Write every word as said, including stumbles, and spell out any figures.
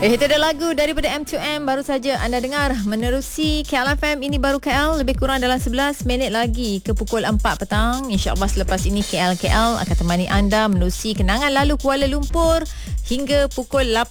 Eh, itu ada lagu daripada M two M baru saja anda dengar menerusi K L F M. Ini baru K L, lebih kurang dalam sebelas minit lagi ke pukul empat petang. InsyaAllah selepas ini K L K L akan temani anda menerusi kenangan lalu Kuala Lumpur hingga pukul